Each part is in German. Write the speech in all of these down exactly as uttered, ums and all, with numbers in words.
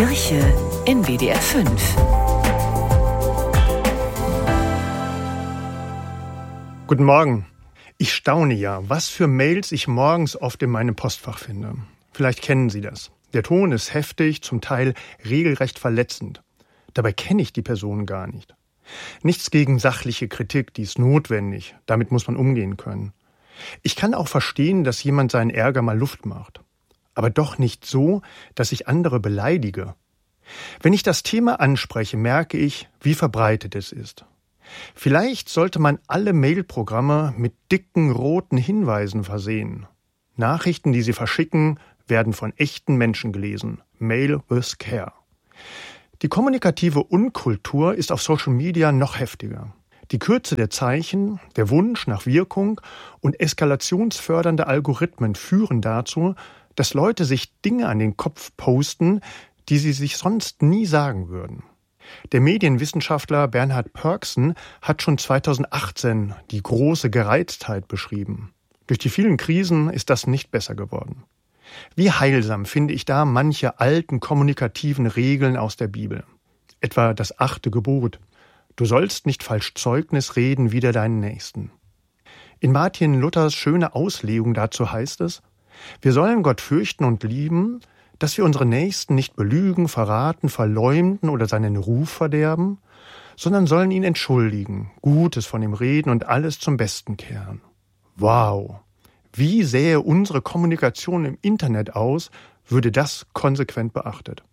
Kirche in W D R fünf. Guten Morgen. Ich staune ja, was für Mails ich morgens oft in meinem Postfach finde. Vielleicht kennen Sie das. Der Ton ist heftig, zum Teil regelrecht verletzend. Dabei kenne ich die Person gar nicht. Nichts gegen sachliche Kritik, die ist notwendig. Damit muss man umgehen können. Ich kann auch verstehen, dass jemand seinen Ärger mal Luft macht. Aber doch nicht so, dass ich andere beleidige. Wenn ich das Thema anspreche, merke ich, wie verbreitet es ist. Vielleicht sollte man alle Mailprogramme mit dicken roten Hinweisen versehen. Nachrichten, die sie verschicken, werden von echten Menschen gelesen. Mail with care. Die kommunikative Unkultur ist auf Social Media noch heftiger. Die Kürze der Zeichen, der Wunsch nach Wirkung und eskalationsfördernde Algorithmen führen dazu, dass Leute sich Dinge an den Kopf posten, die sie sich sonst nie sagen würden. Der Medienwissenschaftler Bernhard Pörksen hat schon zweitausendachtzehn die große Gereiztheit beschrieben. Durch die vielen Krisen ist das nicht besser geworden. Wie heilsam finde ich da manche alten kommunikativen Regeln aus der Bibel. Etwa das achte Gebot. Du sollst nicht falsch Zeugnis reden wider deinen Nächsten. In Martin Luthers schöne Auslegung dazu heißt es, wir sollen Gott fürchten und lieben, dass wir unsere Nächsten nicht belügen, verraten, verleumden oder seinen Ruf verderben, sondern sollen ihn entschuldigen, Gutes von ihm reden und alles zum Besten kehren. Wow! Wie sähe unsere Kommunikation im Internet aus, würde das konsequent beachtet?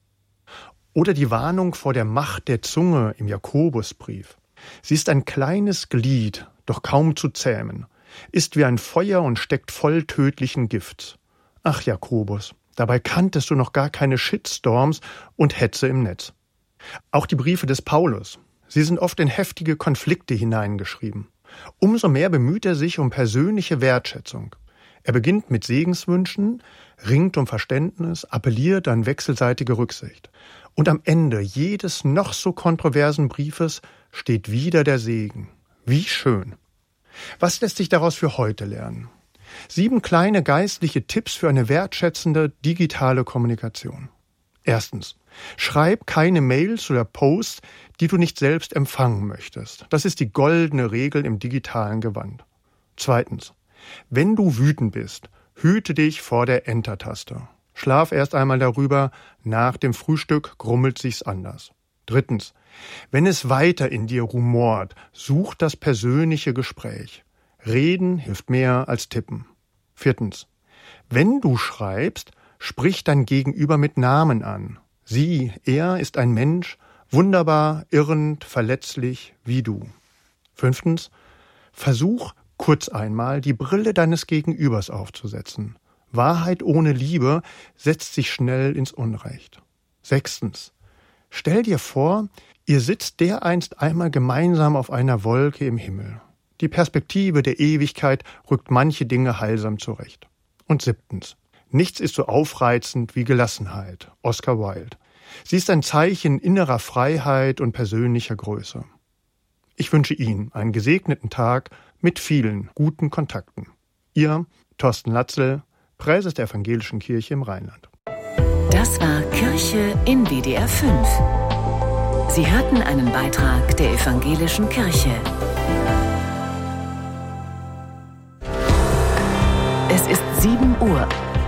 Oder die Warnung vor der Macht der Zunge im Jakobusbrief. Sie ist ein kleines Glied, doch kaum zu zähmen, ist wie ein Feuer und steckt voll tödlichen Gifts. Ach Jakobus, dabei kanntest du noch gar keine Shitstorms und Hetze im Netz. Auch die Briefe des Paulus, sie sind oft in heftige Konflikte hineingeschrieben. Umso mehr bemüht er sich um persönliche Wertschätzung. Er beginnt mit Segenswünschen, ringt um Verständnis, appelliert an wechselseitige Rücksicht. Und am Ende jedes noch so kontroversen Briefes steht wieder der Segen. Wie schön. Was lässt sich daraus für heute lernen? Sieben kleine geistliche Tipps für eine wertschätzende digitale Kommunikation. Erstens. Schreib keine Mails oder Posts, die du nicht selbst empfangen möchtest. Das ist die goldene Regel im digitalen Gewand. Zweitens. Wenn du wütend bist, hüte dich vor der Enter-Taste. Schlaf erst einmal darüber, nach dem Frühstück grummelt sich's anders. Drittens. Wenn es weiter in dir rumort, such das persönliche Gespräch. Reden hilft mehr als tippen. Viertens. Wenn du schreibst, sprich dein Gegenüber mit Namen an. Sie, er ist ein Mensch, wunderbar, irrend, verletzlich wie du. Fünftens. Versuch kurz einmal die Brille deines Gegenübers aufzusetzen. Wahrheit ohne Liebe setzt sich schnell ins Unrecht. Sechstens. Stell dir vor, ihr sitzt dereinst einmal gemeinsam auf einer Wolke im Himmel. Die Perspektive der Ewigkeit rückt manche Dinge heilsam zurecht. Und siebtens. Nichts ist so aufreizend wie Gelassenheit. Oscar Wilde. Sie ist ein Zeichen innerer Freiheit und persönlicher Größe. Ich wünsche Ihnen einen gesegneten Tag mit vielen guten Kontakten. Ihr Thorsten Latzel, Präses der Evangelischen Kirche im Rheinland. Das war Kirche in W D R fünf. Sie hörten einen Beitrag der Evangelischen Kirche. Es ist sieben Uhr.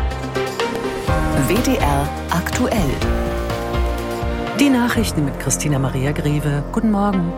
W D R aktuell. Die Nachrichten mit Christina Maria Greve. Guten Morgen.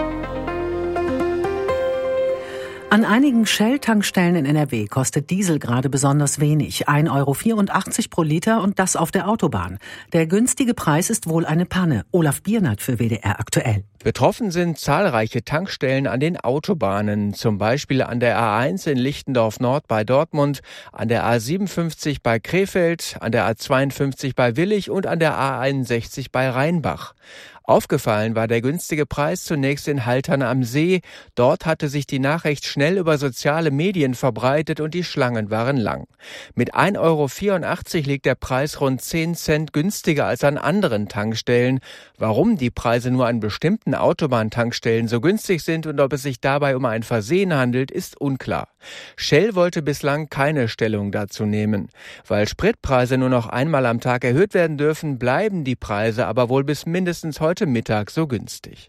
An einigen Shell-Tankstellen in N R W kostet Diesel gerade besonders wenig, ein Euro vierundachtzig pro Liter und das auf der Autobahn. Der günstige Preis ist wohl eine Panne. Olaf Biernert für W D R aktuell. Betroffen sind zahlreiche Tankstellen an den Autobahnen, zum Beispiel an der A eins in Lichtendorf Nord bei Dortmund, an der A siebenundfünfzig bei Krefeld, an der A zweiundfünfzig bei Willich und an der A einundsechzig bei Rheinbach. Aufgefallen war der günstige Preis zunächst in Haltern am See. Dort hatte sich die Nachricht schnell über soziale Medien verbreitet und die Schlangen waren lang. Mit ein Euro vierundachtzig liegt der Preis rund zehn Cent günstiger als an anderen Tankstellen. Warum die Preise nur an bestimmten Autobahntankstellen so günstig sind und ob es sich dabei um ein Versehen handelt, ist unklar. Shell wollte bislang keine Stellung dazu nehmen. Weil Spritpreise nur noch einmal am Tag erhöht werden dürfen, bleiben die Preise aber wohl bis mindestens heute Mittag so günstig.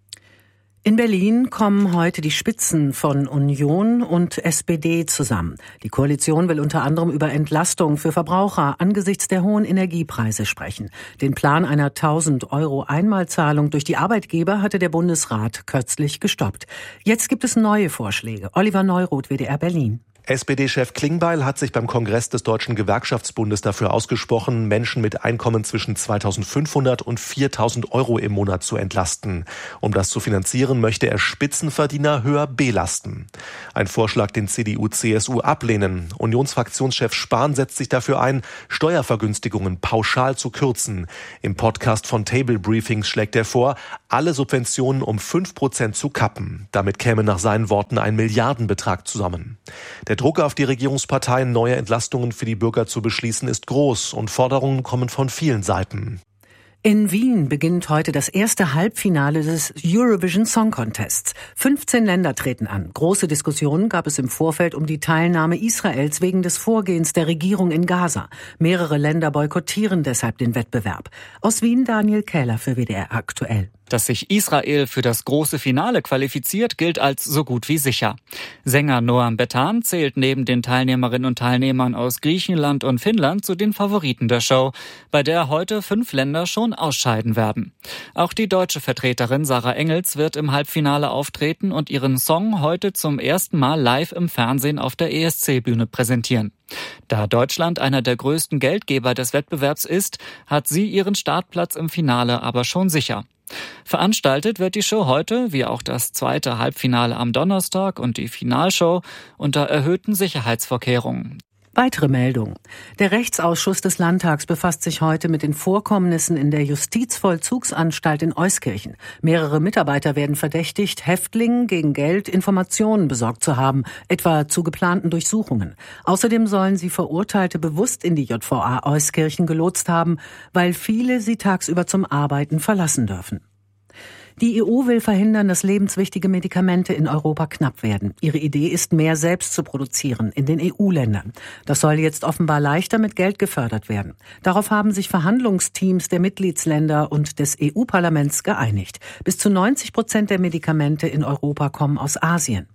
In Berlin kommen heute die Spitzen von Union und S P D zusammen. Die Koalition will unter anderem über Entlastung für Verbraucher angesichts der hohen Energiepreise sprechen. Den Plan einer tausend Euro Einmalzahlung durch die Arbeitgeber hatte der Bundesrat kürzlich gestoppt. Jetzt gibt es neue Vorschläge. Oliver Neuroth, W D R Berlin. S P D-Chef Klingbeil hat sich beim Kongress des Deutschen Gewerkschaftsbundes dafür ausgesprochen, Menschen mit Einkommen zwischen zweitausendfünfhundert und viertausend Euro im Monat zu entlasten. Um das zu finanzieren, möchte er Spitzenverdiener höher belasten. Ein Vorschlag, den C D U C S U ablehnen. Unionsfraktionschef Spahn setzt sich dafür ein, Steuervergünstigungen pauschal zu kürzen. Im Podcast von Table Briefings schlägt er vor, alle Subventionen um fünf Prozent zu kappen. Damit käme nach seinen Worten ein Milliardenbetrag zusammen. Der Druck auf die Regierungsparteien, neue Entlastungen für die Bürger zu beschließen, ist groß und Forderungen kommen von vielen Seiten. In Wien beginnt heute das erste Halbfinale des Eurovision Song Contests. fünfzehn Länder treten an. Große Diskussionen gab es im Vorfeld um die Teilnahme Israels wegen des Vorgehens der Regierung in Gaza. Mehrere Länder boykottieren deshalb den Wettbewerb. Aus Wien Daniel Kähler für W D R aktuell. Dass sich Israel für das große Finale qualifiziert, gilt als so gut wie sicher. Sänger Noam Betan zählt neben den Teilnehmerinnen und Teilnehmern aus Griechenland und Finnland zu den Favoriten der Show, bei der heute fünf Länder schon ausscheiden werden. Auch die deutsche Vertreterin Sarah Engels wird im Halbfinale auftreten und ihren Song heute zum ersten Mal live im Fernsehen auf der E S C-Bühne präsentieren. Da Deutschland einer der größten Geldgeber des Wettbewerbs ist, hat sie ihren Startplatz im Finale aber schon sicher. Veranstaltet wird die Show heute, wie auch das zweite Halbfinale am Donnerstag und die Finalshow, unter erhöhten Sicherheitsvorkehrungen. Weitere Meldung. Der Rechtsausschuss des Landtags befasst sich heute mit den Vorkommnissen in der Justizvollzugsanstalt in Euskirchen. Mehrere Mitarbeiter werden verdächtigt, Häftlingen gegen Geld Informationen besorgt zu haben, etwa zu geplanten Durchsuchungen. Außerdem sollen sie Verurteilte bewusst in die J V A Euskirchen gelotst haben, weil viele sie tagsüber zum Arbeiten verlassen dürfen. Die E U will verhindern, dass lebenswichtige Medikamente in Europa knapp werden. Ihre Idee ist, mehr selbst zu produzieren in den E U-Ländern. Das soll jetzt offenbar leichter mit Geld gefördert werden. Darauf haben sich Verhandlungsteams der Mitgliedsländer und des E U-Parlaments geeinigt. Bis zu neunzig Prozent der Medikamente in Europa kommen aus Asien.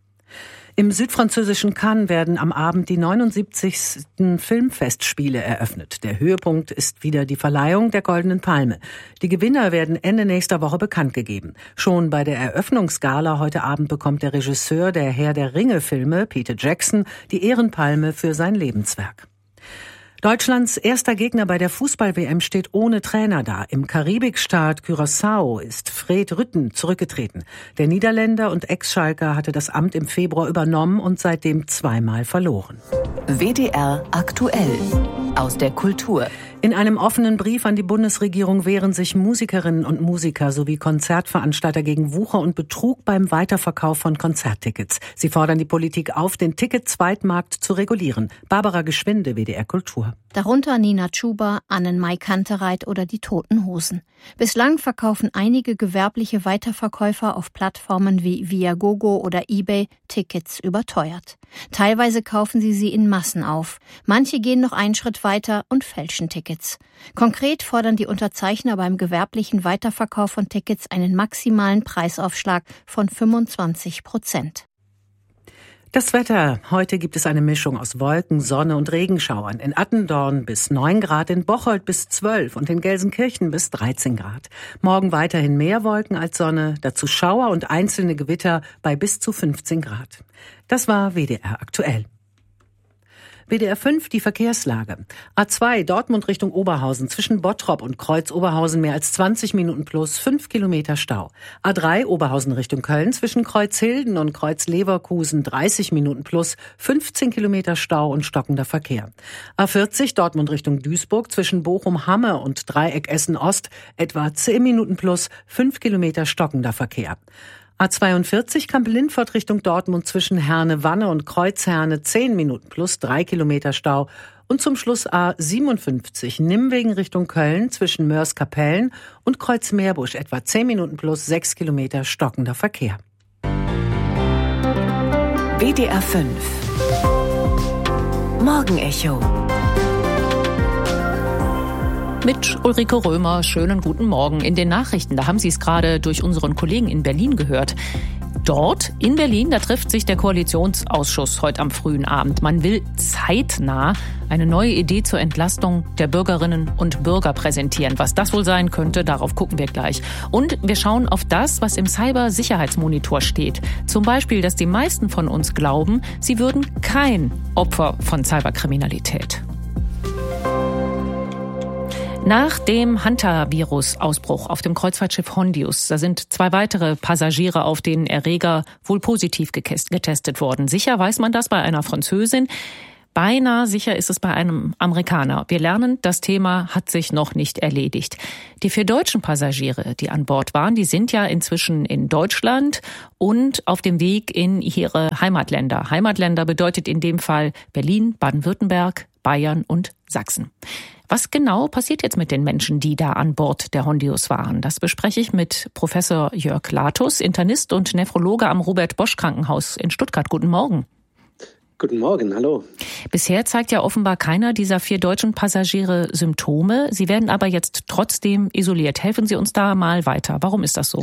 Im südfranzösischen Cannes werden am Abend die neunundsiebzigsten Filmfestspiele eröffnet. Der Höhepunkt ist wieder die Verleihung der Goldenen Palme. Die Gewinner werden Ende nächster Woche bekannt gegeben. Schon bei der Eröffnungsgala heute Abend bekommt der Regisseur der Herr der Ringe-Filme, Peter Jackson, die Ehrenpalme für sein Lebenswerk. Deutschlands erster Gegner bei der Fußball-W M steht ohne Trainer da. Im Karibikstaat Curaçao ist Fred Rutten zurückgetreten. Der Niederländer und Ex-Schalker hatte das Amt im Februar übernommen und seitdem zweimal verloren. W D R aktuell aus der Kultur. In einem offenen Brief an die Bundesregierung wehren sich Musikerinnen und Musiker sowie Konzertveranstalter gegen Wucher und Betrug beim Weiterverkauf von Konzerttickets. Sie fordern die Politik auf, den Ticket-Zweitmarkt zu regulieren. Barbara Geschwinde, W D R Kultur. Darunter Nina Chuba, Annenmai Kantereit oder die Toten Hosen. Bislang verkaufen einige gewerbliche Weiterverkäufer auf Plattformen wie Viagogo oder eBay Tickets überteuert. Teilweise kaufen sie sie in Massen auf. Manche gehen noch einen Schritt weiter und fälschen Tickets. Konkret fordern die Unterzeichner beim gewerblichen Weiterverkauf von Tickets einen maximalen Preisaufschlag von fünfundzwanzig Prozent. Das Wetter. Heute gibt es eine Mischung aus Wolken, Sonne und Regenschauern. In Attendorn bis neun Grad, in Bocholt bis zwölf und in Gelsenkirchen bis dreizehn Grad. Morgen weiterhin mehr Wolken als Sonne, dazu Schauer und einzelne Gewitter bei bis zu fünfzehn Grad. Das war W D R aktuell. W D R fünf die Verkehrslage. A zwei Dortmund Richtung Oberhausen zwischen Bottrop und Kreuz-Oberhausen mehr als zwanzig Minuten plus fünf Kilometer Stau. A drei Oberhausen Richtung Köln zwischen Kreuzhilden und Kreuz-Leverkusen dreißig Minuten plus fünfzehn Kilometer Stau und stockender Verkehr. A vierzig Dortmund Richtung Duisburg zwischen Bochum-Hamme und Dreieck Essen-Ost etwa zehn Minuten plus fünf Kilometer stockender Verkehr. A zweiundvierzig Kamp-Lindfort Richtung Dortmund zwischen Herne-Wanne und Kreuzherne zehn Minuten plus drei Kilometer Stau. Und zum Schluss A siebenundfünfzig Nimwegen Richtung Köln zwischen Mörs-Kapellen und Kreuz-Meerbusch etwa zehn Minuten plus sechs Kilometer stockender Verkehr. W D R fünf Morgenecho mit Ulrike Römer. Schönen guten Morgen. In den Nachrichten, da haben Sie es gerade durch unseren Kollegen in Berlin gehört. Dort in Berlin, da trifft sich der Koalitionsausschuss heute am frühen Abend. Man will zeitnah eine neue Idee zur Entlastung der Bürgerinnen und Bürger präsentieren. Was das wohl sein könnte, darauf gucken wir gleich. Und wir schauen auf das, was im Cybersicherheitsmonitor steht. Zum Beispiel, dass die meisten von uns glauben, sie würden kein Opfer von Cyberkriminalität. Nach dem Hantavirus-Ausbruch auf dem Kreuzfahrtschiff Hondius, da sind zwei weitere Passagiere auf den Erreger wohl positiv getestet worden. Sicher weiß man das bei einer Französin. Beinahe sicher ist es bei einem Amerikaner. Wir lernen, das Thema hat sich noch nicht erledigt. Die vier deutschen Passagiere, die an Bord waren, die sind ja inzwischen in Deutschland und auf dem Weg in ihre Heimatländer. Heimatländer bedeutet in dem Fall Berlin, Baden-Württemberg, Bayern und Sachsen. Was genau passiert jetzt mit den Menschen, die da an Bord der Hondius waren? Das bespreche ich mit Professor Jörg Latus, Internist und Nephrologe am Robert-Bosch-Krankenhaus in Stuttgart. Guten Morgen. Guten Morgen, hallo. Bisher zeigt ja offenbar keiner dieser vier deutschen Passagiere Symptome. Sie werden aber jetzt trotzdem isoliert. Helfen Sie uns da mal weiter. Warum ist das so?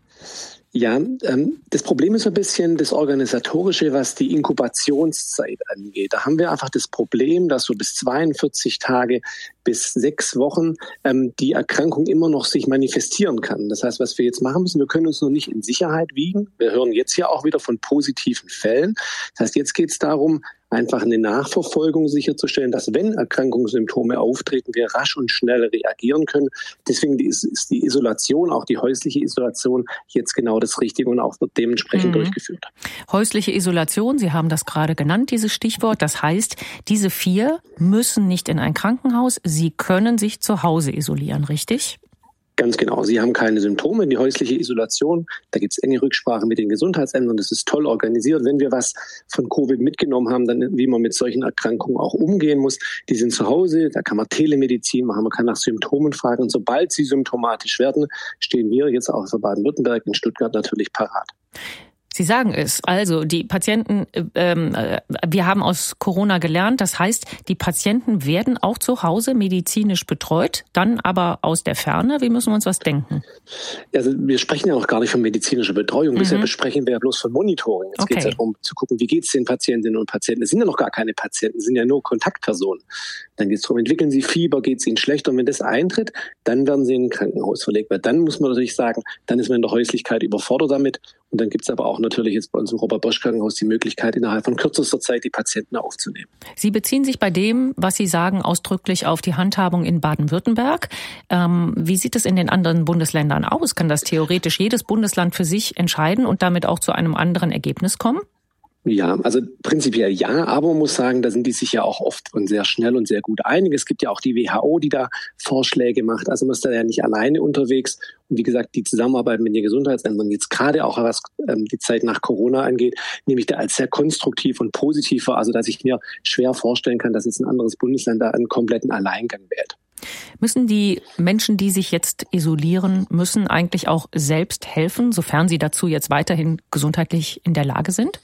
Ja, ähm, das Problem ist ein bisschen das Organisatorische, was die Inkubationszeit angeht. Da haben wir einfach das Problem, dass so bis zweiundvierzig Tage bis sechs Wochen ähm, die Erkrankung immer noch sich manifestieren kann. Das heißt, was wir jetzt machen müssen, wir können uns noch nicht in Sicherheit wiegen. Wir hören jetzt ja auch wieder von positiven Fällen. Das heißt, jetzt geht es darum, einfach eine Nachverfolgung sicherzustellen, dass wenn Erkrankungssymptome auftreten, wir rasch und schnell reagieren können. Deswegen ist die Isolation, auch die häusliche Isolation, jetzt genau das Richtige und auch wird dementsprechend mhm. durchgeführt. Häusliche Isolation, Sie haben das gerade genannt, dieses Stichwort. Das heißt, diese vier müssen nicht in ein Krankenhaus, sie können sich zu Hause isolieren, richtig? Ganz genau. Sie haben keine Symptome. Die häusliche Isolation, da gibt es enge Rücksprache mit den Gesundheitsämtern. Das ist toll organisiert. Wenn wir was von Covid mitgenommen haben, dann wie man mit solchen Erkrankungen auch umgehen muss. Die sind zu Hause, da kann man Telemedizin machen, man kann nach Symptomen fragen. Und sobald sie symptomatisch werden, stehen wir jetzt auch für Baden-Württemberg in Stuttgart natürlich parat. Sie sagen es, also die Patienten, ähm, wir haben aus Corona gelernt, das heißt, die Patienten werden auch zu Hause medizinisch betreut, dann aber aus der Ferne. Wie müssen wir uns was denken? Also wir sprechen ja noch gar nicht von medizinischer Betreuung, mhm. bisher besprechen wir ja bloß von Monitoring. Jetzt okay. geht es ja darum zu gucken, wie geht es den Patientinnen und Patienten. Es sind ja noch gar keine Patienten, es sind ja nur Kontaktpersonen. Dann geht es darum, entwickeln sie Fieber, geht es ihnen schlecht und wenn das eintritt, dann werden sie in ein Krankenhaus verlegt. Weil dann muss man natürlich sagen, dann ist man in der Häuslichkeit überfordert damit und dann gibt es aber auch natürlich jetzt bei uns im Robert-Bosch-Krankenhaus die Möglichkeit, innerhalb von kürzester Zeit die Patienten aufzunehmen. Sie beziehen sich bei dem, was Sie sagen, ausdrücklich auf die Handhabung in Baden-Württemberg. Ähm, wie sieht es in den anderen Bundesländern aus? Kann das theoretisch jedes Bundesland für sich entscheiden und damit auch zu einem anderen Ergebnis kommen? Ja, also prinzipiell ja, aber man muss sagen, da sind die sich ja auch oft und sehr schnell und sehr gut einig. Es gibt ja auch die W H O, die da Vorschläge macht. Also man ist da ja nicht alleine unterwegs. Und wie gesagt, die Zusammenarbeit mit den Gesundheitsämtern, jetzt gerade auch was ähm, die Zeit nach Corona angeht, nehme ich da als sehr konstruktiv und positiv vor. Also dass ich mir schwer vorstellen kann, dass jetzt ein anderes Bundesland da einen kompletten Alleingang wählt. Müssen die Menschen, die sich jetzt isolieren müssen, eigentlich auch selbst helfen, sofern sie dazu jetzt weiterhin gesundheitlich in der Lage sind?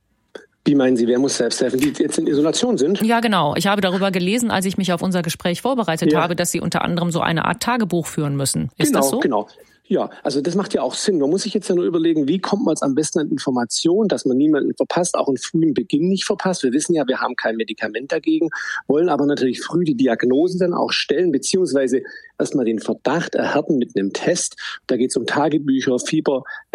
Wie meinen Sie, wer muss selbst helfen, die jetzt in Isolation sind? Ja, genau. Ich habe darüber gelesen, als ich mich auf unser Gespräch vorbereitet ja. habe, dass Sie unter anderem so eine Art Tagebuch führen müssen. Ist genau, das so? Genau, ja. Also das macht ja auch Sinn. Man muss sich jetzt ja nur überlegen, wie kommt man jetzt am besten an Informationen, dass man niemanden verpasst, auch einen frühen Beginn nicht verpasst. Wir wissen ja, wir haben kein Medikament dagegen, wollen aber natürlich früh die Diagnose dann auch stellen, beziehungsweise erstmal den Verdacht erhärten mit einem Test. Da geht es um Tagebücher, Fieber, ähm,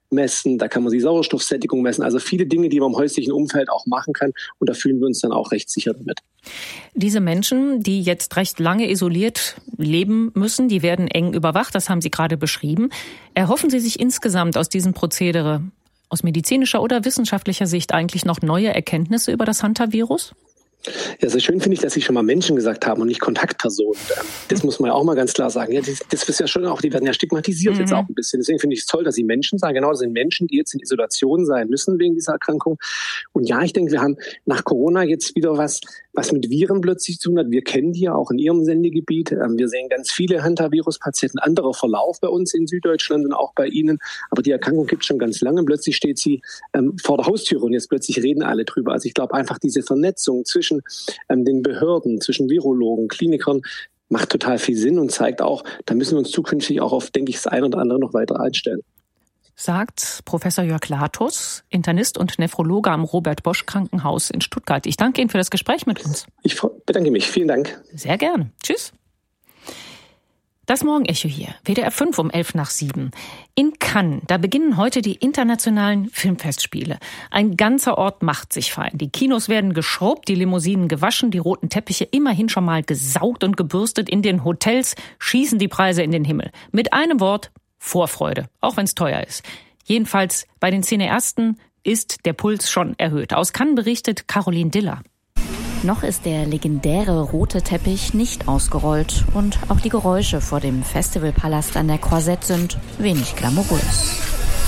messen, da kann man die Sauerstoffsättigung messen. Also viele Dinge, die man im häuslichen Umfeld auch machen kann. Und da fühlen wir uns dann auch recht sicher damit. Diese Menschen, die jetzt recht lange isoliert leben müssen, die werden eng überwacht, das haben Sie gerade beschrieben. Erhoffen Sie sich insgesamt aus diesem Prozedere aus medizinischer oder wissenschaftlicher Sicht eigentlich noch neue Erkenntnisse über das Hantavirus? Ja, sehr schön finde ich, dass Sie schon mal Menschen gesagt haben und nicht Kontaktpersonen. Das muss man ja auch mal ganz klar sagen. Ja, das, das ist ja schon auch, die werden ja stigmatisiert mhm. jetzt auch ein bisschen. Deswegen finde ich es toll, dass Sie Menschen sagen. Genau, das sind Menschen, die jetzt in Isolation sein müssen wegen dieser Erkrankung. Und ja, ich denke, wir haben nach Corona jetzt wieder was, was mit Viren plötzlich zu tun hat. Wir kennen die ja auch in Ihrem Sendegebiet. Wir sehen ganz viele Hantavirus-Patienten, anderer Verlauf bei uns in Süddeutschland und auch bei Ihnen. Aber die Erkrankung gibt es schon ganz lange. Plötzlich steht sie ähm, vor der Haustüre und jetzt plötzlich reden alle drüber. Also ich glaube einfach diese Vernetzung zwischen ähm, den Behörden, zwischen Virologen, Klinikern, macht total viel Sinn und zeigt auch, da müssen wir uns zukünftig auch auf, denke ich, das eine oder andere noch weiter einstellen. Sagt Professor Jörg Latus, Internist und Nephrologe am Robert-Bosch-Krankenhaus in Stuttgart. Ich danke Ihnen für das Gespräch mit uns. Ich bedanke mich. Vielen Dank. Sehr gerne. Tschüss. Das Morgenecho hier, W D R fünf um elf nach sieben. In Cannes, da beginnen heute die internationalen Filmfestspiele. Ein ganzer Ort macht sich fein. Die Kinos werden geschrubbt, die Limousinen gewaschen, die roten Teppiche immerhin schon mal gesaugt und gebürstet. In den Hotels schießen die Preise in den Himmel. Mit einem Wort, Vorfreude, auch wenn es teuer ist. Jedenfalls bei den Cineasten ist der Puls schon erhöht. Aus Cannes berichtet Caroline Diller. Noch ist der legendäre rote Teppich nicht ausgerollt und auch die Geräusche vor dem Festivalpalast an der Croisette sind wenig glamourös.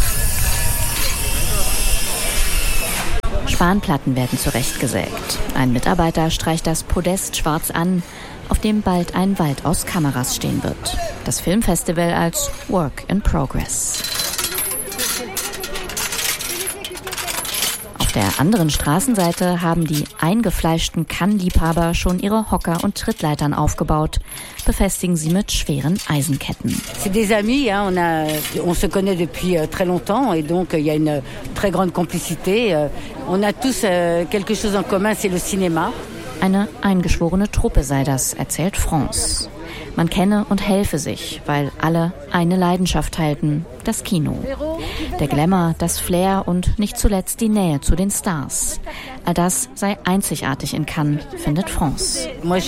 Spanplatten werden zurechtgesägt. Ein Mitarbeiter streicht das Podest schwarz an, auf dem bald ein Wald aus Kameras stehen wird. Das Filmfestival als Work in Progress. Auf der anderen Straßenseite haben die eingefleischten Cannes-Liebhaber schon ihre Hocker und Trittleitern aufgebaut, befestigen sie mit schweren Eisenketten. C'est des amis, hein, on a, on se connaît depuis très longtemps et donc il y a une très grande complicité. On a tous quelque chose en commun, c'est le cinéma. Eine eingeschworene Truppe sei das, erzählt France. Man kenne und helfe sich, weil alle eine Leidenschaft teilten, das Kino. Der Glamour, das Flair und nicht zuletzt die Nähe zu den Stars. All das sei einzigartig in Cannes, findet France.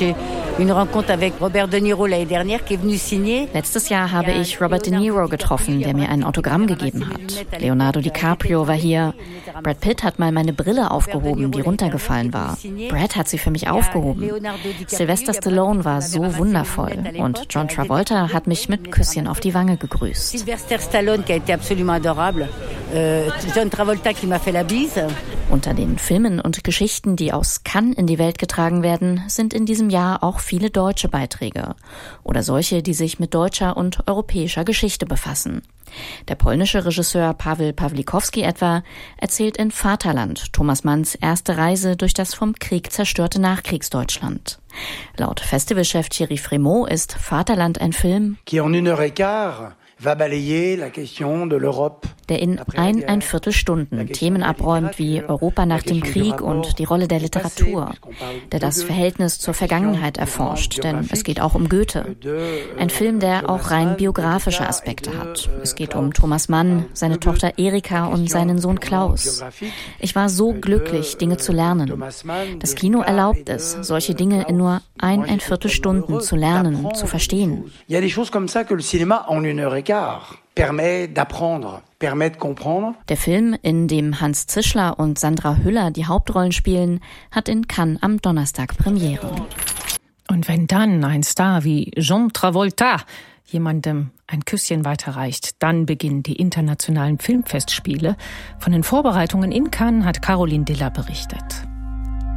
Letztes Jahr habe ich Robert De Niro getroffen, der mir ein Autogramm gegeben hat. Leonardo DiCaprio war hier. Brad Pitt hat mal meine Brille aufgehoben, die runtergefallen war. Brad hat sie für mich aufgehoben. Sylvester Stallone war so wundervoll. Und John Travolta hat mich mit Küsschen auf die Wange gegrüßt. Sylvester Stallone, qui a été absolument adorable. John Travolta, qui m'a fait la bise. Unter den Filmen und Geschichten, die aus Cannes in die Welt getragen werden, sind in diesem Jahr auch viele deutsche Beiträge. Oder solche, die sich mit deutscher und europäischer Geschichte befassen. Der polnische Regisseur Paweł Pawlikowski etwa erzählt in Vaterland Thomas Manns erste Reise durch das vom Krieg zerstörte Nachkriegsdeutschland. Laut Festivalchef Thierry Frémaux ist Vaterland ein Film, qui en une heure et quart va balayer la question de l'Europe. Der in eineinviertel Stunden Themen abräumt wie Europa nach dem Krieg und die Rolle der Literatur, der das Verhältnis zur Vergangenheit erforscht, denn es geht auch um Goethe. Ein Film, der auch rein biografische Aspekte hat. Es geht um Thomas Mann, seine Tochter Erika und seinen Sohn Klaus. Ich war so glücklich, Dinge zu lernen. Das Kino erlaubt es, solche Dinge in nur eineinviertel Stunden zu lernen, zu verstehen. Il y a des choses comme ça que le cinéma en une heure et quart permet d'apprendre, permet de comprendre. Der Film, in dem Hans Zischler und Sandra Hüller die Hauptrollen spielen, hat in Cannes am Donnerstag Premiere. Und wenn dann ein Star wie John Travolta jemandem ein Küsschen weiterreicht, dann beginnen die internationalen Filmfestspiele. Von den Vorbereitungen in Cannes hat Caroline Diller berichtet.